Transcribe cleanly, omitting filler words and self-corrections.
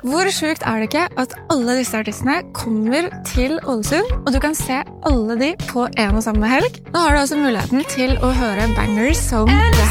Hvor sjukt det ikke at alle disse artistene kommer til Ålesund, og du kan se alle de på en og samme helg? Nå har du også muligheten til å høre bangers som det